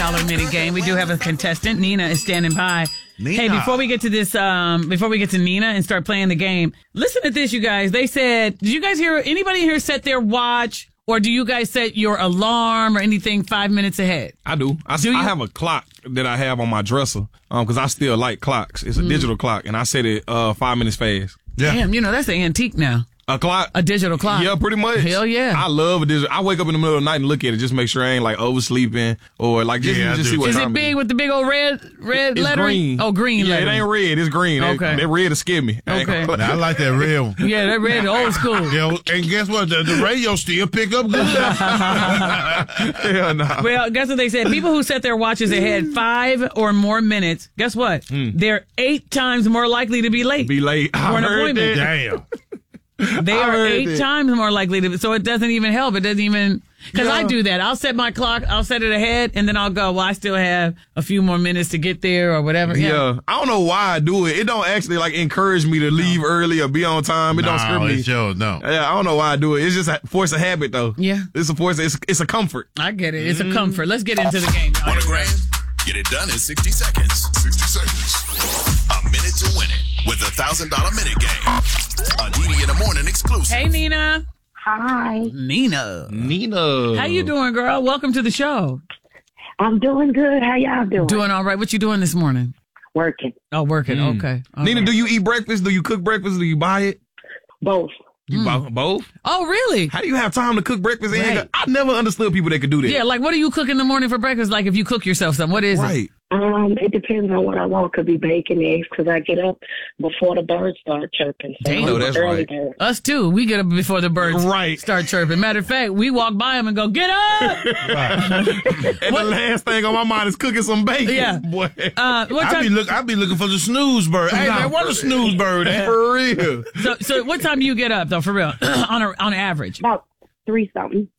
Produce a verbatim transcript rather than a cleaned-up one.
dollar minute game. We do have a contestant. Nina is standing by. Nina. Hey, before we get to this, um, before we get to Nina and start playing the game, listen to this, you guys. They said, did you guys hear, anybody here set their watch, or do you guys set your alarm or anything five minutes ahead? I do. I, Do you? I have a clock that I have on my dresser um, because I still like clocks. It's a Mm. digital clock, and I set it uh, five minutes fast. Yeah. Damn, you know, that's an antique now. A clock? A digital clock. Yeah, pretty much. Hell yeah. I love a digital. I wake up in the middle of the night and look at it just make sure I ain't like oversleeping or like just, Yeah, I just do. see what Is time it big is. with the big old red red It's lettering? green. Oh, green yeah, lettering. it ain't red. It's green. That- Okay. That, red to scare me. I ain't Okay. gonna- Now, I like that red one. Yeah, that red, old school. Yeah, and guess what? The, the radio still pick up good. Hell no. Well, guess what they said? People who set their watches ahead five or more minutes, guess what? They're eight times more likely to be late. Be late. I For an heard appointment. that. Damn. They I are heard eight that. times more likely to, so it doesn't even help. It doesn't even, because I Yeah. do that. I'll set my clock, I'll set it ahead, and then I'll go, well, I still have a few more minutes to get there or whatever. Yeah. I don't know why I do it. It don't actually like encourage me to leave early or be on time. It don't screw No, me. it shows no. Yeah, I don't know why I do it. It's just a force of habit though. Yeah. It's a force. It's, it's a comfort. I get it. It's a comfort. Let's get into the game. y'all. Want a grand? Get it done in sixty seconds. sixty seconds. A minute to win it with a one thousand dollars minute game. A Didi in the Morning exclusive. Hey, Nina. Hi, Nina. Nina. How you doing, girl? Welcome to the show. I'm doing good. How y'all doing? Doing all right. What you doing this morning? Working. Oh, working. Mm. Okay. All Nina, right. do you eat breakfast? Do you cook breakfast? Do you buy it? Both. You buy both? Oh, really? How do you have time to cook breakfast? and Right. cook- I never understood people that could do that. Yeah, like what do you cook in the morning for breakfast? Like if you cook yourself something, what is it? Right. Um, it depends on what I want. Could be bacon, eggs, because I get up before the birds start chirping. So Damn. I'm No, an that's early right. bird. Us too. We get up before the birds Right. start chirping. Matter of fact, we walk by them and go, get up! And the last thing on my mind is cooking some bacon. Yeah. Boy. Uh, what I be time? look. I be looking for the snooze bird. Hey man, what a snooze bird at? For real. So, so what time do you get up though? For real, on a, on average, About three something.